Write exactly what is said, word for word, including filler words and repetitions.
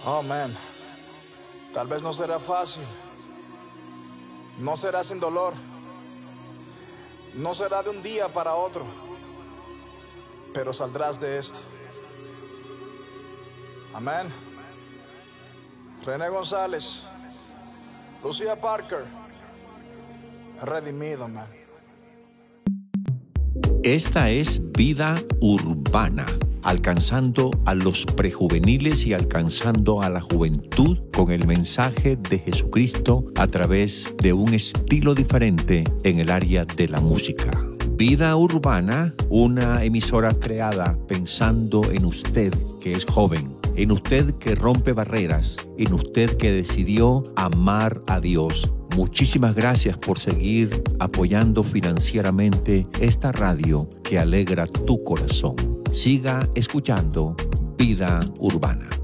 Oh, man. Tal vez no será fácil. No será sin dolor. No será de un día para otro. Pero saldrás de esto. Amén. René González, Lucía Parker, redimido, man. Esta es Vida Urbana, alcanzando a los prejuveniles y alcanzando a la juventud con el mensaje de Jesucristo a través de un estilo diferente en el área de la música. Vida Urbana, una emisora creada pensando en usted que es joven, en usted que rompe barreras, en usted que decidió amar a Dios. Muchísimas gracias por seguir apoyando financieramente esta radio que alegra tu corazón. Siga escuchando Vida Urbana.